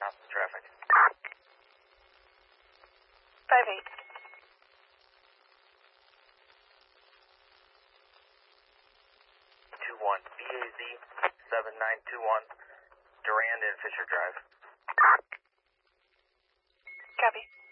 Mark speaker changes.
Speaker 1: How's the traffic?
Speaker 2: 5-8.
Speaker 1: 21 BAZ 7921 Durand and Fisher Drive.
Speaker 2: Copy.